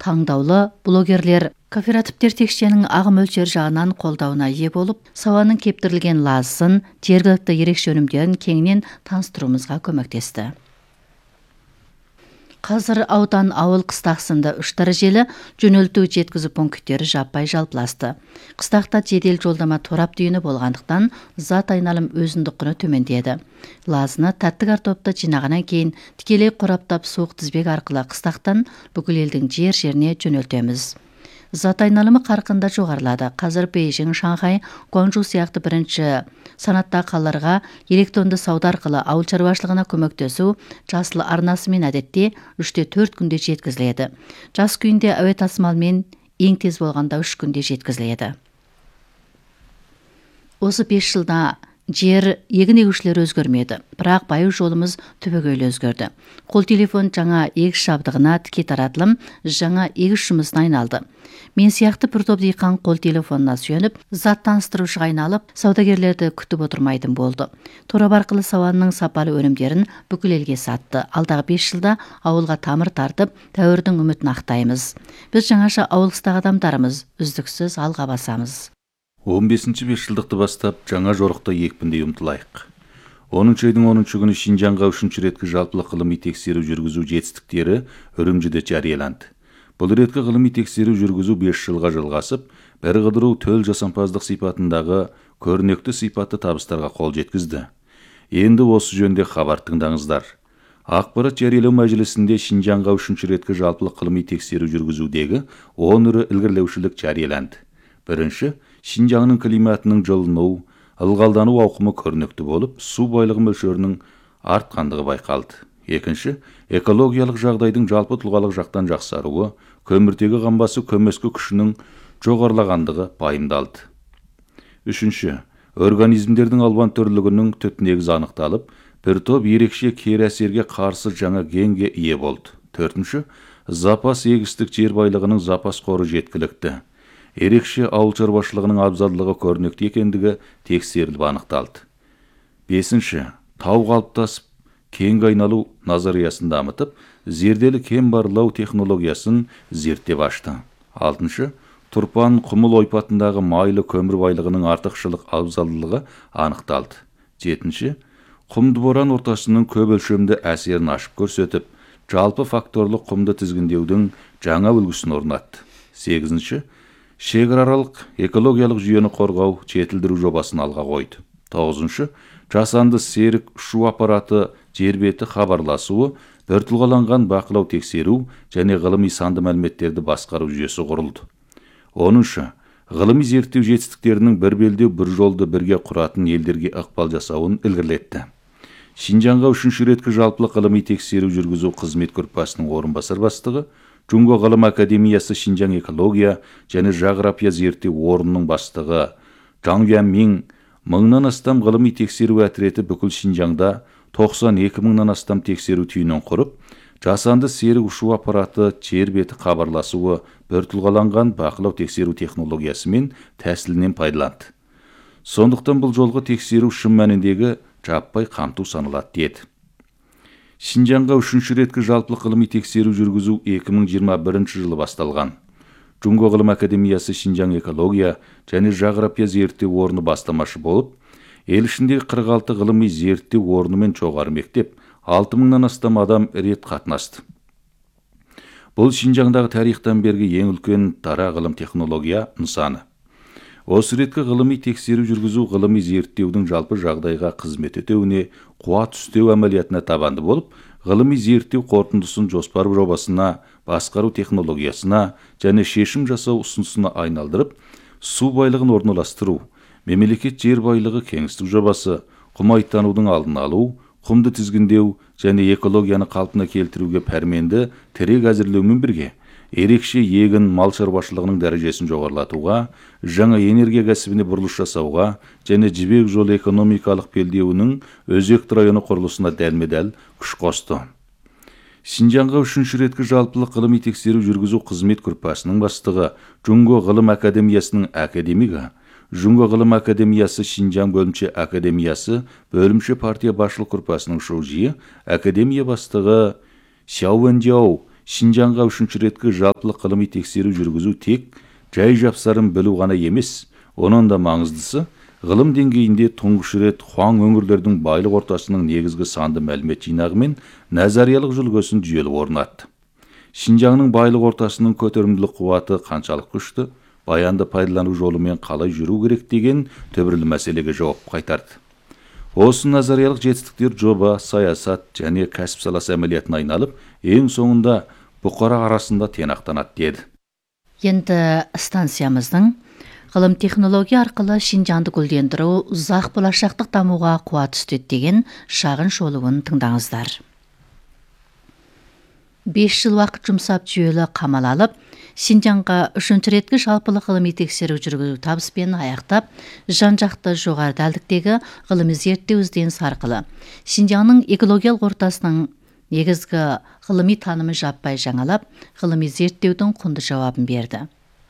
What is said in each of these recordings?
таңдаулы блогерлер кооперативтер текшенің ағым мөлшер жағынан қолдауына ие болып, сауаның кептірілген лазысын, жергілікті ерекше өнімдерін кеңінен таныстыруымызға көмектесті. Қазір аудан ауыл қыстақсында 3 дәрежелі жөнелту жеткізу пункттері жаппай жалпыласты. Қыстақта жедел жолдама торап түйіні болғандықтан зат айналым өзіндік құны төмендеді. Лазыны тәтті картопты жинағаннан кейін тікелей қораптап суық тізбек арқылы қыстақтан бүкіл елдің жер-жеріне жөнелтеміз. Зат айналымы қарқында жоғарылады. Қазір Бейжің, Шанхай, Гуанчжоу сияқты бірінші санатта қалаларға электронды сауда арқылы ауыл шаруашылығына көмектесу жасыл арнасымен әдетте 3-4 күнде жеткізіледі. Жаз күйінде әуе тасымалымен ең тез болғанда 3 күнде жеткізіледі. Осы 5 жылда жер егін егушілер өзгермеді, бірақ баю жолымыз түбегейлі өзгерді. Қол телефон жаңа егіс жабдығына тіке таратылым жаңа егіс жұмысына айналды. Мен сияқты бір топ диқан қол телефонына сүйеніп, зат таныстырушыға айналып, саудагерлерді күтіп отырмайтын болды. Торап арқылы сауанның сапалы өнімдерін бүкіл елге сатты. Алдағы 5 жылда ауылға тамыр тартып, дәуірдің үмітін ақтаймыз. Біз жаңаша ауылыстағы адамдарымыз, үздіксіз алға басамыз. 15-ші бесжылдықты бастап жаңа жорықта екпіндей ұмтылайық. 10 айдың 10 күні Шинжанға 3 реткі жалпылық ғылыми тексеру жүргізу жетістіктері Үрімжіде жарияланды. Бұл реткі ғылыми тексеру жүргізу 5 жылға жалғасып, бір қыдыру төл жасампаздық сипатындағы көрнекті сипатты табыстарға қол жеткізді. Енді осы жөнде хабар тыңдаңыздар. Ақпарат жариялау мәжілісінде Шинжанға 3 реткі жалпылық ғылыми тексеру жүргізудегі 10 үрі ілгерілеушілік жарияланды. Бірінші, Шинжаңның климатының жылыну, ылғалдану ауқымы көрнекті болып, су байлығы мөлшерінің артқандығы байқалды. Екінші, экологиялық жағдайдың жалпы тұлғалық жақтан жақсаруы, көміртегі қамбасы көмескі күшінің жоғарылағандығы пайымдалды. Үшінші, организмдердің алуан түрлілігінің түп-негізі анықталып, бір топ ерекше кері әсерге қарсы жаңа генге ие болды. Төртінші, запас егістік жер байлығының запас қоры жеткілікті. Ерекше ауыл шаруашылығының абзалдылығы көрнекті екендігі тексеріліп анықталды. Бесінші, тау қалыптасып, кең айналу назариясын дамытып, зерделі кен барлау технологиясын зерттеп ашты. Алтыншы, Тұрпан құмыл ойпатындағы майлы көмір байлығының артықшылық абзалдылығы анықталды. Жетінші, құмды боран ортасының көп өлшемді әсерін ашып көрсетіп, жалпы факторлық құмды тізгіндеудің жаңа үлгісін орнатты. Сегізінші, шекарааралық экологиялық жүйені қорғау, жетілдіру жобасын алға қойды. Тоғызыншы, жасанды серік ұшу аппараты жер беті хабарласуы, біртұлғаланған бақылау тексеру және ғылыми санды мәліметтерді басқару жүйесі құрылды. Оныншы, ғылыми зерттеу жетістіктерінің бір белдеу бір жолды бірге құратын елдерге ықпал жасауын ілгерілетті. Шинжанға 3 реткі жалпылық ғылыми тексеру жүргізу қызмет группасының орынбасар бастығы, Джунго ғылым академиясы Шинжаң экология және жағрапия зерттеу орнының бастығы Жаң Вянмин 1000-нан астам ғылыми тексеру әтіреті бүкіл Шинжаңда 92 мыңнан астам тексеру түйінін құрып, жасанды серік ұшу аппараты жер беті хабарласуы біртұлғаланған бақылау тексеру технологиясымен тәсілінен пайдаланды. Сондықтан бұл жолғы тексеру шын мәніндегі жаппай қамту саналады деді. Шинжанға 3 реткі жалпылық ғылыми тексеру жүргізу 2021 жылы басталған. Джунго ғылым академиясы Шинжаң экология және жағрапия зерттеу орны бастамашы болып, ел ішіндегі 46 ғылыми зерттеу орны мен жоғары мектеп 6000-нан астам адам рет қатынасты. Бұл Шинжаңдағы тарихтан бергі ең үлкен дара ғылым технология нысаны. Осы реткі ғылыми тексеру жүргізу ғылыми зерттеудің жалпы жағдайға қызмет етуіне, қуат үстеу әмәлиятына табанды болып, ғылыми зерттеу қорытындысын жоспар жобасына, басқару технологиясына және шешім жасау ұсынысына айналдырып, су байлығын орналастыру, мемлекет жер байлығы кеңістік жобасы, құмайттанудың алдын алу, құмды тізгіндеу және экологияны қалпына келтіруге пәрменді тірек әзірлеумен бірге, ерекше егін мал шаруашылығының дәрежесін жоғарылатуға, жаңа энергия кәсібіне бұрылыс жасауға және жібек жолы экономикалық белдеуінің өзекті районы құрылысына дәлме-дәл күш қосты. Шинжанға 3 реткі жалпылық ғылыми тексеру жүргізу қызмет группасының бастығы, Джунго ғылым академиясының академигі, Джунго ғылым академиясы Шинжаң бөлімше академиясы бөлімше партия басшылық группасының шоужиі, академия бастығы Сяо Вэнжяо Шинжаңға үшінші реткі жалпылық ғылыми тексеру жүргізу тек жай жапсарын білу ғана емес, онан да маңыздысы ғылым деңгейінде тұңғыш рет Хуаң өңірлердің байлық ортасының негізгі санды мәлімет жинағы мен назариялық жүлгесін жүйелі орнатты. Шинжаңның байлық ортасының көтерімділік қуаты қаншалық күшті, баянды пайдалану жолымен қалай жүру керек деген төбірлі мәселеге жауап қайтарды. Осы назариялық жетістіктер жоба, саясат және кәсіп саласы әмелиятына айналып, ең соңында бұқара арасында тиянақтанады деді. Енді станциямыздың ғылым технология арқылы Шинжаңды гүлдендіру ұзақ болашақтық дамуға қуат үстеді деген шағын шолуын тыңдаңыздар. 5 жыл уақыт жұмсап жүйелі қамал алып, Шинжаңға үшінші реткі жалпылық ғылыми тексеру жүргізу табыспен аяқтап, жан-жақты жоғары дәлдіктегі ғылыми зерттеу ізденіс арқылы Шинжаңның экологиялық ортасының негізгі ғылыми танымын жаппай жаңалап, ғылыми зерттеудің құнды жауабын берді.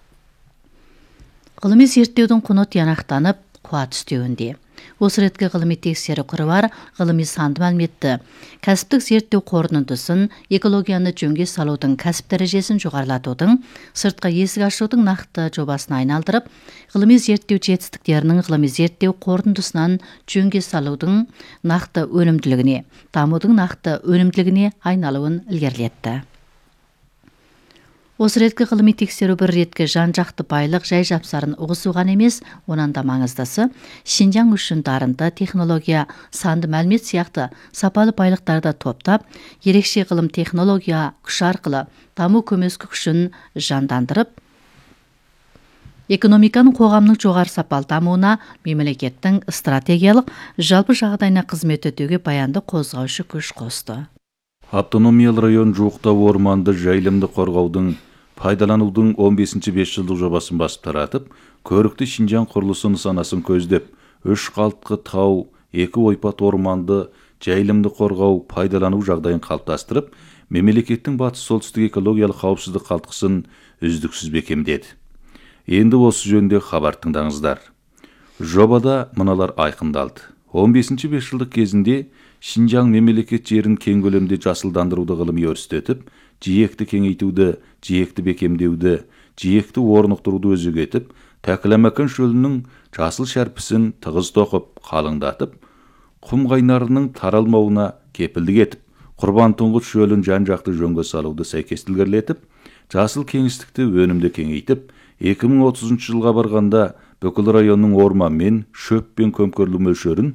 Ғылыми зерттеудің құны тиянақтанып, қуат үстеуінде. Осы реткі ғылыми тексеру құры бар ғылыми санды мәліметті, кәсіптік зерттеу қорытындысын, экологияны жөнге салудың кәсіп дәрежесін жоғарылатудың, сыртқа есік ашудың нақты жобасына айналдырып, ғылыми зерттеу жетістіктерінің ғылыми зерттеу қорытындысынан жөнге салудың нақты өнімділігіне, дамудың нақты өнімділігіне айналуын ілгерілетті. Осы реткі ғылыми тексеру бір реткі жан-жақты байлық жай жапсарын ұғысуған емес, онан да маңыздысы, Шинжаң үшін дарынды технология, санды мәлімет сияқты сапалы байлықтарды топтап, ерекше ғылым технология күші арқылы даму көмескі күшін жандандырып, экономиканың қоғамның жоғары сапалы дамуына мемлекеттің стратегиялық жалпы жағдайына қызмет етуге баянды қозғаушы күш қосты. Автономиялы район жуықта орманды жайылымды қорғаудың пайдаланудың 15-ші 5 жылдық жобасын басып таратып, көрікті Шинжаң құрылысы нысанасын көздеп, 3 қалтқы тау, 2 ойпат орманды жайылымды қорғау, пайдалану жағдайын қалыптастырып, мемлекеттің батыс-солтүстік экологиялық қауіпсіздік қалтқысын үздіксіз бекемдеді. Енді осы жөнде хабар тыңдаңыздар. Жобада мыналар айқындалды. 15-ші 5 жылдық кезінде Шинжаң мемлекет жерін кең көлемде жасылдандыруды ғылыми өрістетіп, жиекті кеңейтуді, жиекті бекемдеуді, жиекті орнықтыруды өзек етіп, Тәкіламақан шөлінің жасыл шәрпісін тығыз тоқып, қалыңдатып, құм қайнарының таралмауына кепілдік етіп, Құрбан Тұңғыт шөлін жан-жақты жөнге салуды сәйкестілгерлетіп, жасыл кеңістікті өнімді кеңейтіп, 2030 жылға барғанда бүкіл районның орманмен, шөппен көмкерілу мөлшерін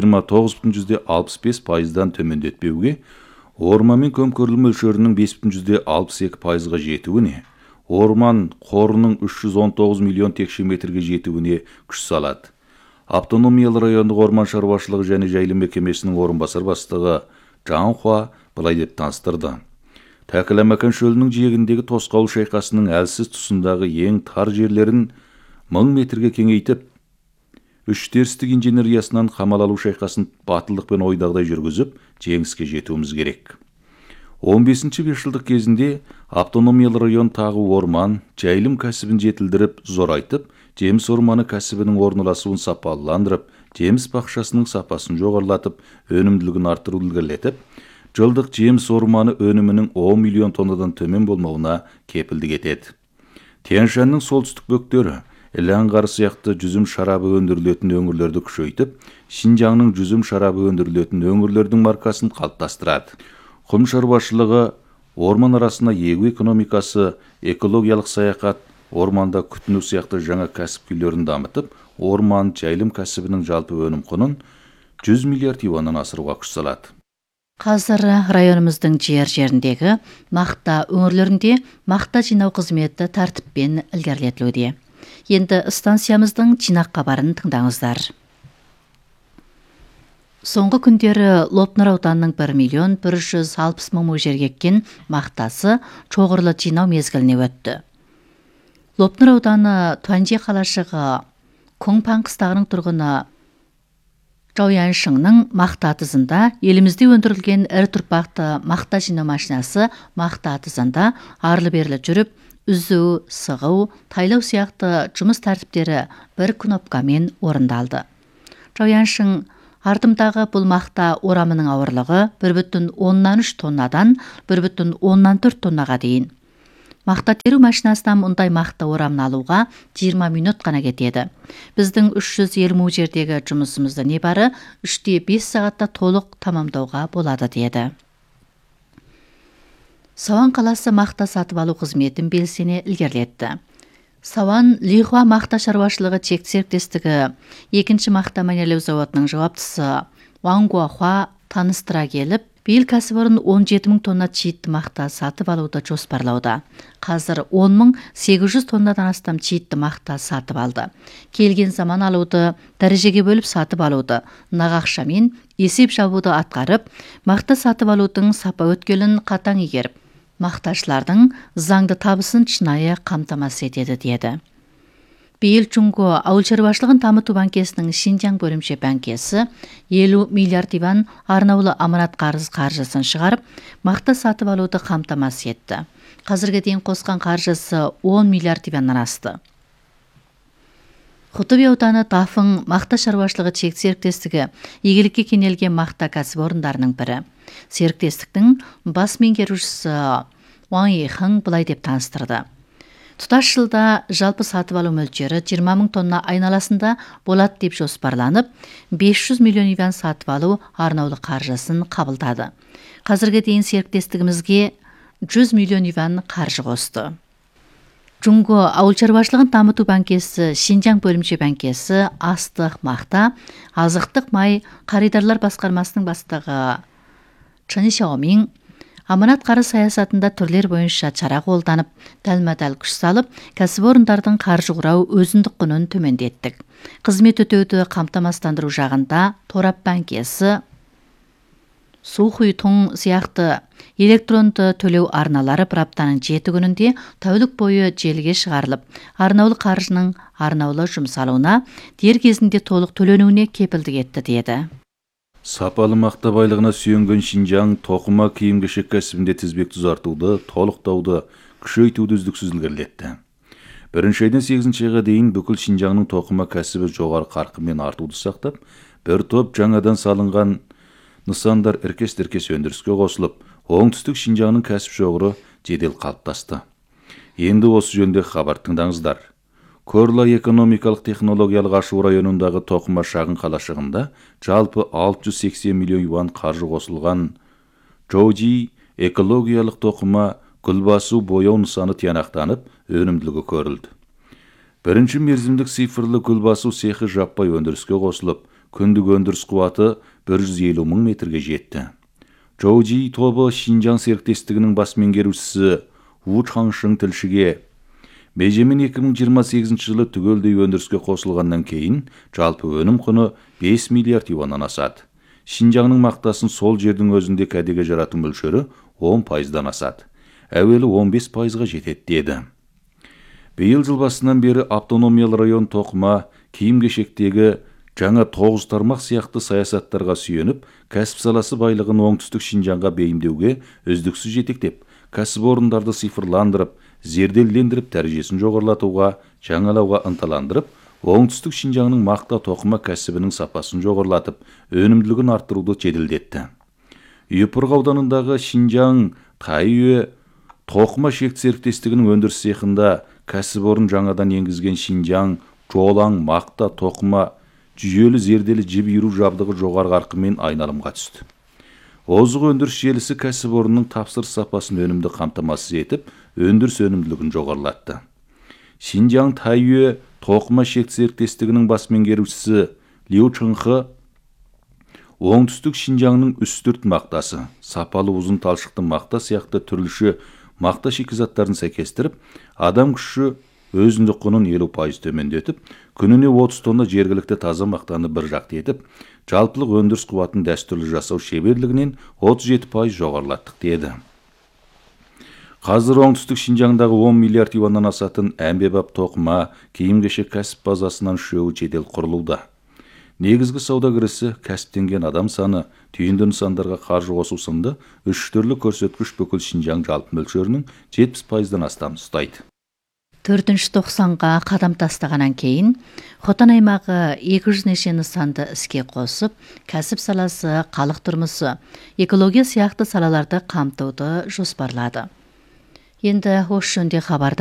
29,65%-дан төмендетпеуге, орманмен көмкерілу мөлшерінің 5,62%-ға жетуіне, орман қорының 319 миллион текше метрге жетуіне күш салады. Автономиялы райондық орман шаруашылығы және жайылым мекемесінің орынбасар бастығы Жан Хуа былай деп таныстырды. Тәкіламақан шөлінің жиегіндегі тосқауыл шайқасының әлсіз тұсындағы ең тар жерлерін 1000 метрге кеңейтіп, үш терістік инженериясынан қамал алу шайқасын батылдықпен ойдағыдай жүргізіп, жеңіске жетуіміз керек. 15-ші 5 жылдық кезінде автономиялы район тағы орман, жайылым кәсібін жетілдіріп, зорайтып, жеміс орманы кәсібінің орналасуын сапаландырып, жеміс бақшасының сапасын жоғарылатып, өнімділігін артыруды ілгерілетіп, жылдық жеміс орманы өнімінің 10 миллион тоннадан төмен болмауына кепілдік етеді. Тянь-Шаньның солтүстік бөктері Іле-аңғары сияқты жүзім шарабы өндірілетін өңірлерді күшейтіп, Шинжаңның жүзім шарабы өндірілетін өңірлердің маркасын қалыптастырады. Құм шаруашылығы, орман арасына егу экономикасы, экологиялық саяхат, орманда күтіну сияқты жаңа кәсіп күйлерін дамытып, орман жайылым кәсібінің жалпы өнім құнын 100 миллиард юаннан асыруға күш салады. Қазір районымыздың жеріндегі мақта өңірлерінде мақта жинау қызметі тәртіппен ілгерілетілуде. Енді станциямыздың жинақ хабарын тыңдаңыздар. Соңғы күндері Лопнұр ауданының 1,160,000 мың жерге еккен мақтасы чоғырлы жинау мезгіліне өтті. Лопнұр ауданы Туанже қалашығы Коңпан қыстағының тұрғыны Жауяншыңның мақта атызында елімізде өндірілген ірі тұрпақты мақта жинау машинасы мақта атызында арлы-берлі жүріп, үзу, сығу, тайлау сияқты жұмыс тәртіптері бір кнопкамен орындалды. Жауяншың Артымдағы бұл мақта орамының ауырлығы 1,3 тоннадан 1,4 тоннаға дейін. Мақта теру машинасынан мұндай мақта орамын алуға 20 минут қана кетеді. Біздің 350 му жердегі жұмысымызды небары 3-5 сағатта толық тамамдауға болады деді. Сауан қаласы мақта сатып алу қызметін белсене ілгерілетті. Сауан Лихуа мақта шаруашылығы чек серіктестігі екінші мақта мәнерлеу зауытының жауаптысы Ван Гуахуа таныстыра келіп, биыл кәсіпорын 17.000 тонна чиітті мақта сатып алуды жоспарлауда. Қазір 10.800 тоннадан астам чиітті мақта сатып алды. Келген заман алуды, дәрежеге бөліп сатып алуды, нағақшамен есеп жабуды атқарып, мақта сатып алудың сапа өткелін қатаң игеріп, мақташылардың заңды табысын шынайы қамтамасыз етеді деді. Биыл Чунго ауыл шаруашылығын дамыту банкесінің Шинжаң бөлімше банкесі 50 миллиард юан арнаулы аманат қаржысын шығарып, мақта сатып алуды қамтамасыз етті. Қазірге дейін қосқан қаржысы 10 миллиард юаннан асты. Хутубе ауданы Дафың мақта шаруашылығы чек серіктестігі игілікке кенелген мақта кәсіпорындарының бірі. Серіктестіктің бас меңгерушісі Ван Йихың былай деп таныстырды. Тұтас жылда жалпы сатып алу мөлшері 20.000 тонна айналасында болады деп жоспарланып, 500 миллион юан сатып алу арнаулы қаржысын қабылдады. Қазірге дейін серіктестігімізге 100 миллион юан қаржы қосты. Чунго ауыл шаруашылығын дамыту банкесі Шинжаң бөлімше банкесі астық, мақта, азықтық май қаридарлар басқармасының бастығы Чын Шаомин аманат қарыз саясатында түрлер бойынша шара қолданып, дәлме-дәл күш салып, кәсіпорындардың қаржы құрау өзіндік құнын төмендеттік. Қызмет өтеуді қамтамасыздандыру жағында Торап банкесі, Сухуйтун сияқты электронды төлеу арналары бір аптаның 7 күнінде тәулік бойы желіге шығарылып, арнаулы қаржының арнаулы жұмсалуына дер кезінде толық төленуіне кепілдік етті деді. Сапалы мақта байлығына сүйенген Шинжаң тоқыма киім-кешек кәсібінде тізбек тұзартуды, толықтауды, күшейтуді үздіксіз ілгерілетті. 1-айдан 8-айға дейін бүкіл Шинжаңның тоқыма кәсібі жоғары қарқынмен артуды сақтап, бір топ жаңадан салынған нысандар іркес-тіркес өндіріске қосылып, оңтүстік Шинжаңның кәсіп жоғыры жедел қалыптасты. Енді осы жөнде хабар тыңдаңыздар. Корла экономикалық технологиялық ашу районындағы тоқыма шағын қалашығында жалпы 680 миллион юан қаржы қосылған Джоуджи экологиялық тоқыма гүлбасу бояу нысаны тиянақтанып, өнімділігі көрілді. Бірінші мерзімдік цифрлы гүлбасу цехы жаппай өндіріске қосылып, күндік өндіріс қуаты 150 мың метрге жетті. Джоуджи тобы Шинжаң серіктестігінің бас меңгерушісі Ву Чаңшың тілшіге межемен 2028 жылы түгелдей өндіріске қосылғаннан кейін жалпы өнім құны 5 миллиард юаннан асады. Шинжаңның мақтасын сол жердің өзінде кәдеге жарату мөлшері 10%-дан асады. Әуелі 15%-ға жетеді деді. Биыл жыл басынан бері автономиялы район тоқыма киім-кешектегі жаңа 9 тармақ сияқты саясаттарға сүйеніп, кәсіп саласы байлығын оңтүстік Шинжаңға бейімдеуге үздіксіз жетектеп, кәсіпорындарды цифрландырып, зерделендіріп, дәрежесін жоғарлатуға, жаңалауға ынталандырып, оңтүстік Шинжаңның мақта тоқыма кәсібінің сапасын жоғарлатып, өнімділігін арттыруды жеделдетті. Үйпырғы ауданындағы Шинжаң Тайюе тоқыма шек серіктестігінің өндіріс цехында кәсіпорын жаңадан енгізген Шинжаң Жолаң мақта тоқыма жүйелі зерделі жіп иіру жабдығы жоғары қарқынмен айналымға түсті. Озық өндіріс желісі кәсіпорынның тапсырыс сапасын өнімді қамтамасыз етіп, өндіріс өнімділігін жоғарлатты. Шинжаң Тайюе тоқыма шек серіктестігінің бас меңгерушісі Лиу Чыңхы оңтүстік Шинжаңның үстірт мақтасы, сапалы ұзын талшықты мақта сияқты түрліші мақта шикізаттарын сәйкестіріп, адам күші өзіндік құнын 50% төмендетіп, күніне 30 тонна жергілікті таза мақтаны бір жақты етіп, жалпылық өндіріс қуатын дәстүрлі жасау шеберлігінен 37% жоғарлаттық деді. Қазір оңтүстік Шинжаңдағы 10 миллиард юаннан асатын әмбебап тоқыма киім-кешек кәсіп базасынан үшеуі жедел құрылуда. Негізгі сауда кірісі, кәсіптенген адам саны, түйінді нысандарға қаржы қосу сынды 3 түрлі көрсеткіш бүкіл Шинжаң жалпы мөлшерінің 70%-дан астам ұстайды. 4-90-ға қадам тастағаннан кейін, Хотан аймағы 200 неше нысанды іске қосып, кәсіп саласы, халық тұрмысы, экология сияқты салаларды қамтуды жоспарлады. Енді осы жөнде хабарды